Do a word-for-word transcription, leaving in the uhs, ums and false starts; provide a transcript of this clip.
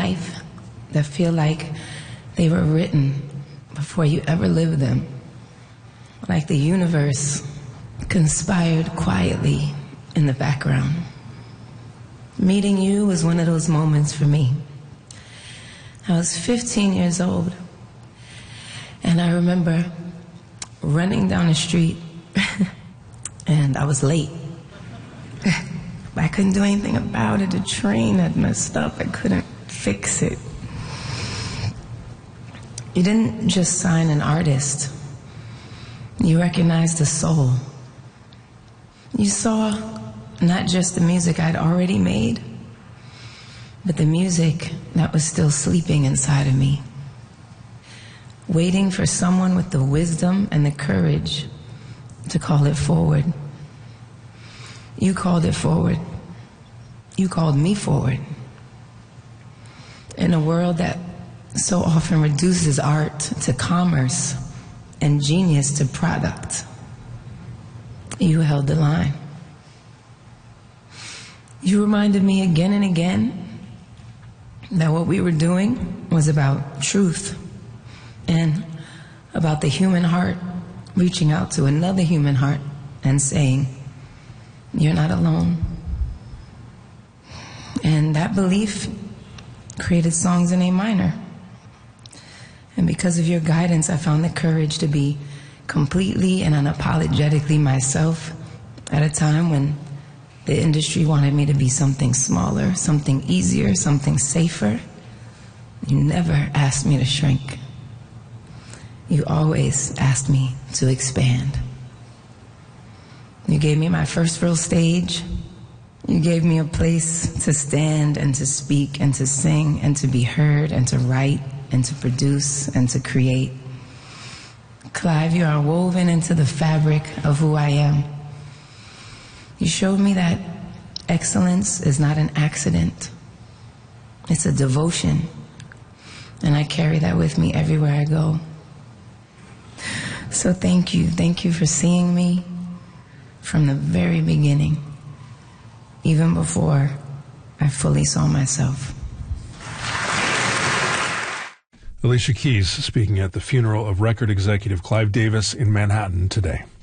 life that feel like they were written before you ever lived them. Like the universe conspired quietly in the background. Meeting you was one of those moments for me. I was fifteen years old, and I remember running down the street, and I was late. I couldn't do anything about it. The train had messed up. I couldn't fix it. You didn't just sign an artist. You recognized the soul. You saw not just the music I'd already made, but the music that was still sleeping inside of me, waiting for someone with the wisdom and the courage to call it forward. You called it forward. You called me forward. In a world that so often reduces art to commerce and genius to product, you held the line. You reminded me again and again that what we were doing was about truth and about the human heart reaching out to another human heart and saying, you're not alone. And that belief created songs in A minor. And because of your guidance, I found the courage to be completely and unapologetically myself at a time when the industry wanted me to be something smaller, something easier, something safer. You never asked me to shrink. You always asked me to expand. You gave me my first real stage. You gave me a place to stand and to speak and to sing and to be heard and to write and to produce and to create. Clive, you are woven into the fabric of who I am. You showed me that excellence is not an accident. It's a devotion. And I carry that with me everywhere I go. So thank you. Thank you for seeing me from the very beginning, even before I fully saw myself. Alicia Keys speaking at the funeral of record executive Clive Davis in Manhattan today.